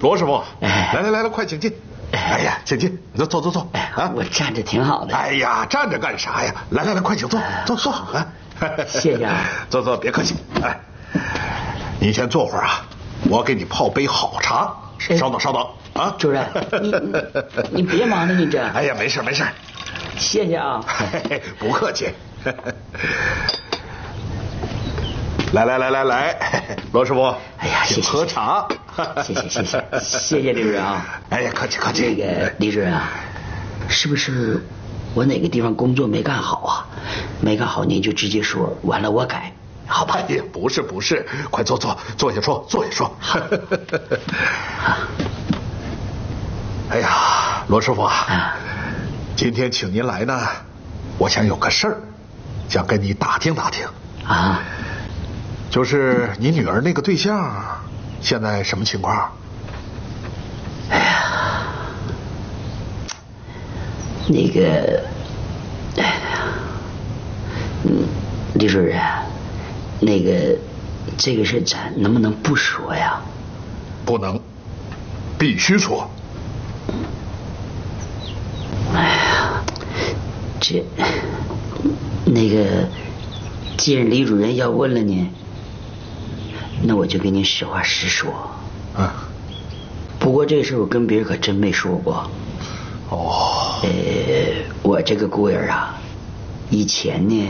罗师傅，来，快请进。哎呀，请进，坐啊！我站着挺好的。 哎呀，站着干啥呀？来，快请坐。啊！ 谢谢啊。 坐，别客气。哎，你先坐会儿啊，我给你泡杯好茶。稍等啊， 主任，你别忙了，你这。 哎呀，没事。 谢谢啊。 不客气。来，罗师傅。 哎呀，谢谢。 喝茶。 谢谢李主任啊。 哎呀，客气。 那个李主任啊，是不是我哪个地方工作没干好啊？没干好您就直接说，完了我改，好吧？ 哎呀，不是，快坐下说。哎呀，罗师傅啊，今天请您来呢，我想有个事儿，想跟你打听啊。就是你女儿那个对象，现在什么情况？ 哎呀，那个，李主任，那个，这个事咱能不能不说呀？ 不能，必须说。 哎呀，那个，既然李主任要问了呢，那我就跟您实话实说。不过这事我跟别人可真没说过。我这个姑爷啊，以前呢，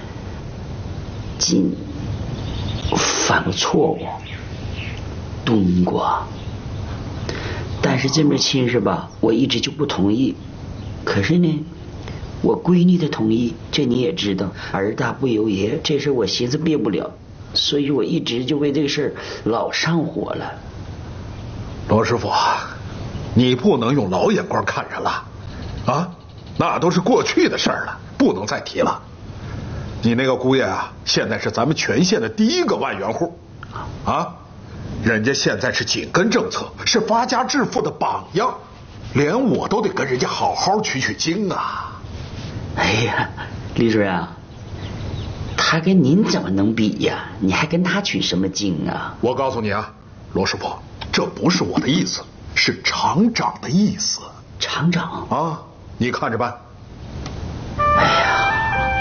犯过错误，蹲过。但是这门亲事吧，我一直就不同意。可是呢，我闺女的同意，这你也知道，儿大不由爷，这事我寻思别不了，所以我一直就为这个事老上火了。 罗师傅，你不能用老眼光看人了啊，那都是过去的事儿了，不能再提了。你那个姑爷啊，现在是咱们全县的第一个万元户啊，人家现在是紧跟政策，是发家致富的榜样，连我都得跟人家好好取经啊。 哎呀，李主任啊，他跟您怎么能比呀？你还跟他取什么经啊？ 我告诉你啊，罗师傅，这不是我的意思，是厂长的意思。 厂长啊，你看着办。 哎呀，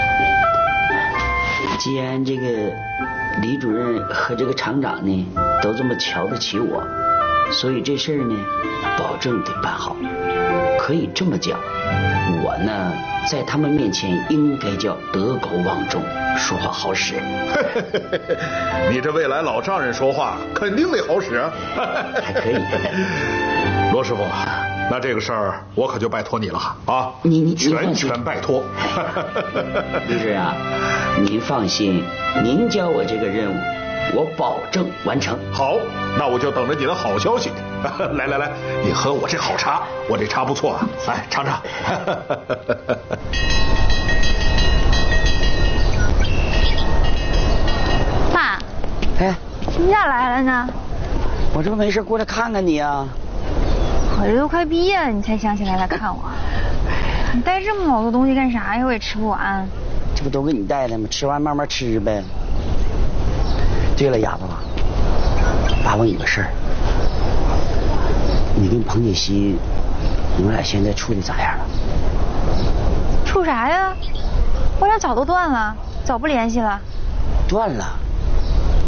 既然这个李主任和这个厂长呢都这么瞧得起我，所以这事儿呢保证得办好。可以这么讲，我呢在他们面前应该叫德高望重，说话好使。 你这未来老丈人说话肯定得好使啊。 还可以。 罗师傅，那这个事儿我可就拜托你了啊！ 你全拜托。 李主任啊，您放心，您交我这个任务，我保证完成。 好，那我就等着你的好消息。来，你喝我这好茶，我这茶不错啊，来尝尝。 爸， 哎， 你咋来了呢？ 我这不没事过来看看你啊。 我这都快毕业了，你才想起来看我。你带这么老多东西干啥呀？我也吃不完。 这不都给你带的吗？吃完慢慢吃呗。对了，哑巴，爸问你个事儿，你跟彭锦熙，你们俩现在处的咋样了？ 处啥呀？我俩早都断了，早不联系了。 断了？